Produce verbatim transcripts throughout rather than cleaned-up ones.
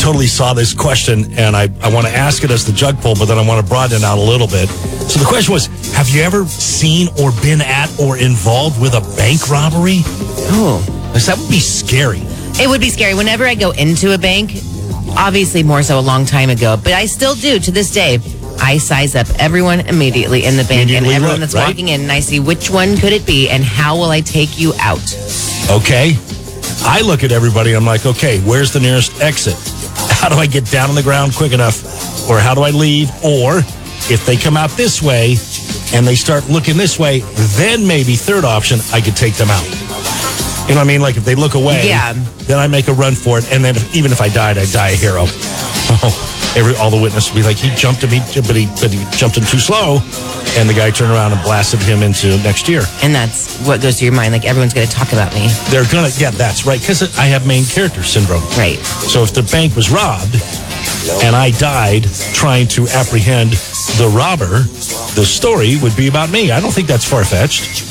totally saw this question, and I, I want to ask it as the jug pull, but then I want to broaden it out a little bit. So the question was, have you ever seen or been at or involved with a bank robbery? Oh. Because that would be scary. It would be scary. Whenever I go into a bank, obviously more so a long time ago, but I still do to this day. I size up everyone immediately in the bank and everyone look, that's right? walking in, and I see which one could it be and how will I take you out. Okay. I look at everybody, I'm like, okay, where's the nearest exit? How do I get down on the ground quick enough? Or how do I leave? Or if they come out this way and they start looking this way, then maybe third option, I could take them out. You know what I mean? Like if they look away, yeah. then I make a run for it. And then if, even if I died, I'd die a hero. Oh, every, all the witnesses would be like, he jumped at me, but he, but he jumped in too slow. And the guy turned around and blasted him into next year. And that's what goes through your mind. Like, everyone's going to talk about me. They're going to, yeah, that's right. Because I have main character syndrome. Right. So if the bank was robbed and I died trying to apprehend the robber, the story would be about me. I don't think that's far-fetched.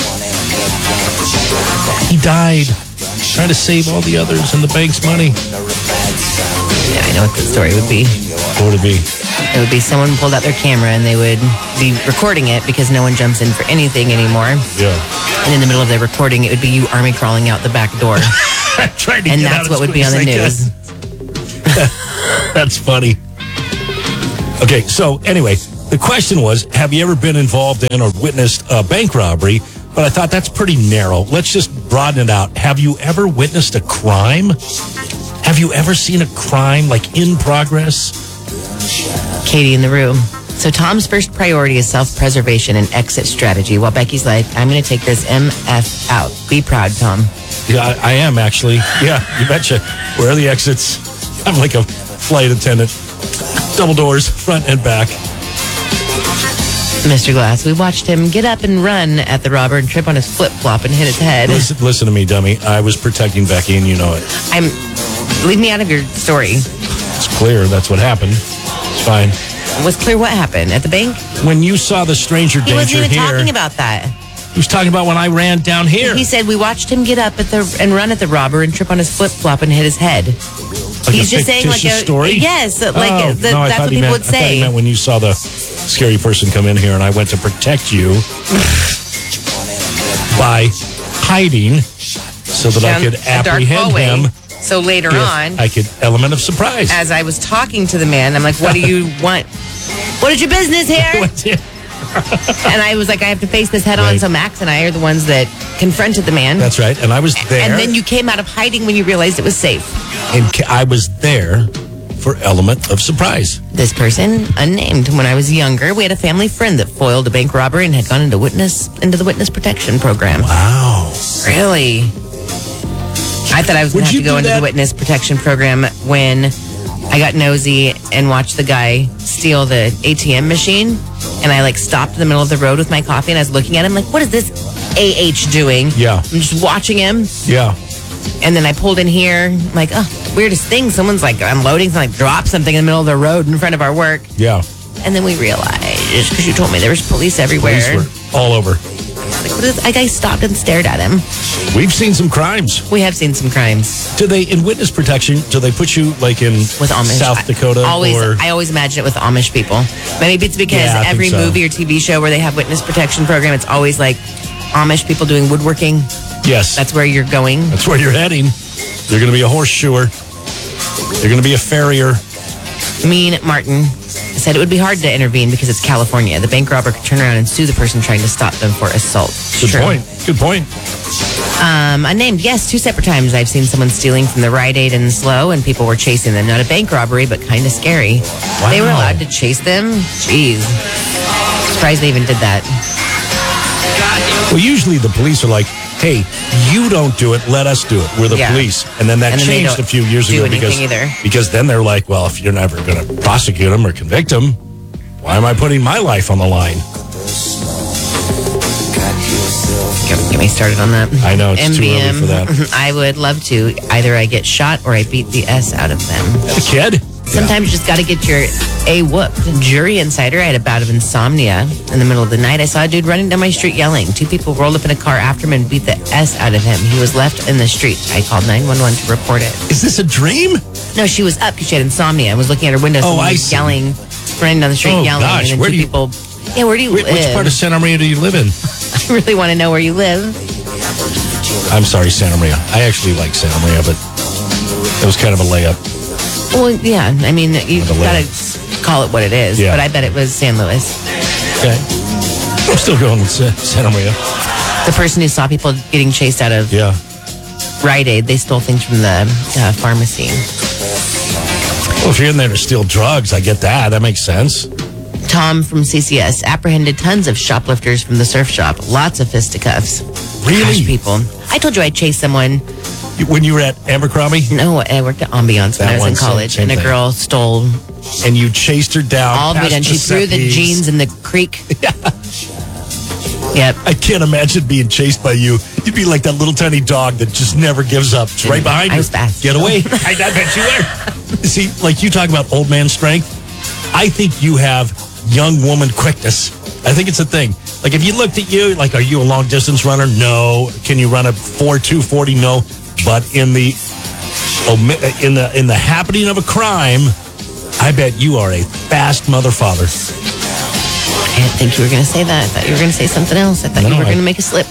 He died trying to save all the others and the bank's money. Yeah, I know what the story would be. What would it be? It would be someone pulled out their camera and they would be recording it because no one jumps in for anything anymore. Yeah. And in the middle of their recording, it would be you army crawling out the back door. Trying to and get that's out what would be on the news. That's funny. Okay, so anyway, the question was, have you ever been involved in or witnessed a bank robbery? But I thought that's pretty narrow. Let's just broaden it out. Have you ever witnessed a crime? Have you ever seen a crime, like, in progress? Katie in the room. So Tom's first priority is self-preservation and exit strategy, while Becky's like, I'm going to take this M F out. Be proud, Tom. Yeah, I, I am, actually. Yeah, you betcha. Where are the exits? I'm like a flight attendant. Double doors, front and back. Mister Glass, we watched him get up and run at the robber and trip on his flip-flop and hit his head. Listen, listen to me, dummy. I was protecting Becky, and you know it. I'm... Leave me out of your story. It's clear that's what happened. It's fine. It was clear what happened at the bank? When you saw the stranger he danger wasn't even here, talking about that. He was talking about when I ran down here. He said we watched him get up at the and run at the robber and trip on his flip-flop and hit his head. Like He's a just saying like a story? Yes, like oh, the, no, that's what people meant, would I thought say. he meant when you saw the scary person come in here and I went to protect you by hiding so that Down I could a dark apprehend hallway. him. So later on, I could element of surprise. as I was talking to the man, I'm like, "What do you want? What is your business here?" And I was like, "I have to face this head on." Right. So Max and I are the ones that confronted the man. That's right, and I was there. And then you came out of hiding when you realized it was safe. And I was there for element of surprise. This person, unnamed, when I was younger, we had a family friend that foiled a bank robbery and had gone into witness into the witness protection program. Wow. Really? I thought I was going to have to go into that? the witness protection program when I got nosy and watched the guy steal the A T M machine. And I like stopped in the middle of the road with my coffee and I was looking at him like, what is this A H doing? Yeah. I'm just watching him. Yeah. And then I pulled in here, I'm like, oh, weirdest thing. Someone's like unloading, something, like drop something in the middle of the road in front of our work. Yeah. And then we realized, because you told me there was police everywhere. Police were all over. Like, what is, like I stopped and stared at him. We've seen some crimes. We have seen some crimes. Do they, in witness protection, do they put you like in With Amish. South Dakota? I always, or? I always imagine it with Amish people. Maybe it's because Yeah, I every think so. movie or T V show where they have witness protection program, it's always like Amish people doing woodworking. Yes. That's where you're going. That's where you're heading. You're going to be a horseshoer. You're going to be a farrier. Mean Martin said it would be hard to intervene because it's California. The bank robber could turn around and sue the person trying to stop them for assault. Good True. point. Good point. Um, unnamed, yes, two separate times I've seen someone stealing from the Rite Aid and Slow, and people were chasing them. Not a bank robbery, but kind of scary. Wow. They were allowed to chase them? Jeez. Surprised they even did that. Well, usually the police are like, hey, you don't do it, let us do it. We're the Yeah. police. And then that And then they changed don't a few years do ago anything because, either. because then they're like, well, if you're never going to prosecute them or convict them, why am I putting my life on the line? Get, get me started on that. I know, it's M B M, too early for that. I would love to. Either I get shot or I beat the S out of them. A kid? Sometimes you just got to get your A whooped. Jury Insider, I had a bout of insomnia in the middle of the night. I saw a dude running down my street yelling. Two people rolled up in a car after him and beat the S out of him. He was left in the street. I called nine one one to report it. Is this a dream? No, she was up because she had insomnia and was looking at her window. Oh, I was see. yelling, running down the street Oh, yelling. gosh. And then Where two do you- people... Yeah, where do you Wait, live? which part of Santa Maria do you live in? I really want to know where you live. I'm sorry, Santa Maria. I actually like Santa Maria, but it was kind of a layup. Well, yeah. I mean, you've The got layup. to call it what it is. Yeah. But I bet it was San Luis. Okay. I'm still going with Sa- Santa Maria. The person who saw people getting chased out of Yeah. Rite Aid, they stole things from the uh, pharmacy. Well, if you're in there to steal drugs, I get that. That makes sense. Tom from C C S apprehended tons of shoplifters from the surf shop. Lots of fisticuffs. Really? Gosh, people. I told you I chased someone. When you were at Abercrombie No, I worked at Ambiance when That I was one, in same- college, same and a thing. girl stole and you chased her down, all the way past down. She threw the Giuseppe's. jeans in the creek. Yep. I can't imagine being chased by you. You'd be like that little tiny dog that just never gives up. It's right behind I you. was fast. Get away. I, I bet you were. See, like you talk about old man strength. I think you have young woman quickness. I think it's a thing. Like if you looked at you, like, are you a long distance runner? No. Can you run a four two forty? No. But in the in the in the happening of a crime, I bet you are a fast mother father. I didn't think you were going to say that. I thought you were going to say something else. I thought No, you were I- going to make a slip.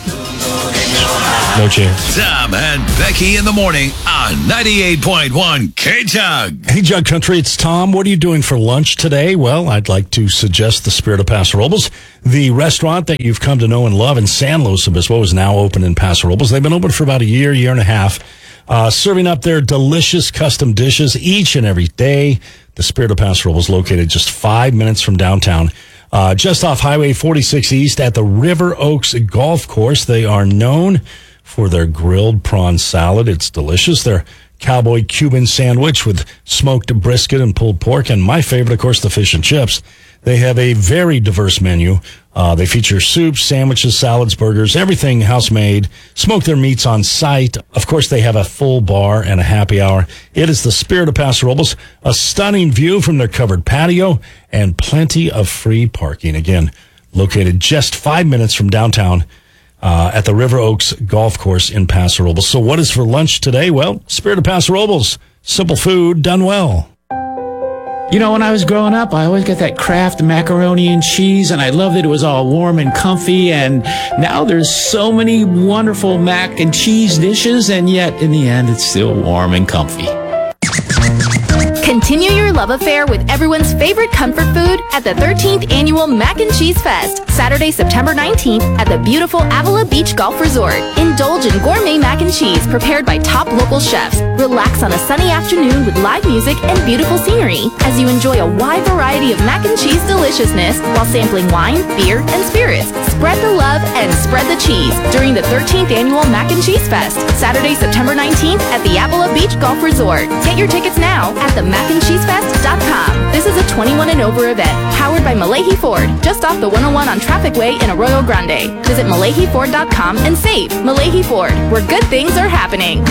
No chance. Tom and Becky in the morning on ninety-eight point one K-Jug. Hey, Jug Country, it's Tom. What are you doing for lunch today? Well, I'd like to suggest the Spirit of Paso Robles, the restaurant that you've come to know and love in San Luis Obispo is now open in Paso Robles. They've been open for about a year, year and a half, uh, serving up their delicious custom dishes each and every day. The Spirit of Paso Robles located just five minutes from downtown. Uh, just off Highway forty-six East at the River Oaks Golf Course. They are known for their grilled prawn salad. It's delicious. Their cowboy Cuban sandwich with smoked brisket and pulled pork. And my favorite, of course, the fish and chips. They have a very diverse menu. Uh, they feature soups, sandwiches, salads, burgers, everything house-made. Smoke their meats on site. Of course, they have a full bar and a happy hour. It is the Spirit of Paso Robles, a stunning view from their covered patio and plenty of free parking. Again, located just five minutes from downtown uh, at the River Oaks Golf Course in Paso Robles. So what is for lunch today? Well, Spirit of Paso Robles. Simple food done well. You know, when I was growing up, I always got that Kraft macaroni and cheese, and I loved that it was all warm and comfy, and now there's so many wonderful mac and cheese dishes, and yet, in the end, it's still warm and comfy. Continue your love affair with everyone's favorite comfort food at the thirteenth Annual Mac and Cheese Fest, Saturday, September nineteenth at the beautiful Avila Beach Golf Resort. Indulge in gourmet mac and cheese prepared by top local chefs. Relax on a sunny afternoon with live music and beautiful scenery as you enjoy a wide variety of mac and cheese deliciousness while sampling wine, beer, and spirits. Spread the love and spread the cheese during the thirteenth Annual Mac and Cheese Fest, Saturday, September nineteenth at the Avila Beach Golf Resort. Get your tickets now at the mac and cheese fest dot com. This is a twenty-one and over event, powered by Malahi Ford, just off the one oh one on Traffic Way in Arroyo Grande. Visit Malahi Ford dot com and save. Malahi Ford, where good things are happening.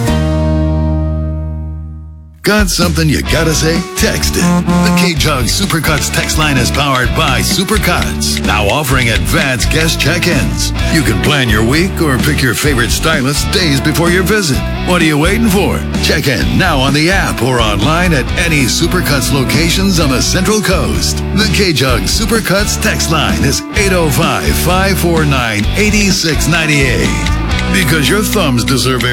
Got something you gotta say? Text it. The K-Jug Supercuts text line is powered by Supercuts. Now offering advanced guest check-ins. You can plan your week or pick your favorite stylist days before your visit. What are you waiting for? Check in now on the app or online at any Supercuts locations on the Central Coast. The K-Jug Supercuts text line is eight oh five, five four nine, eight six nine eight. Because your thumbs deserve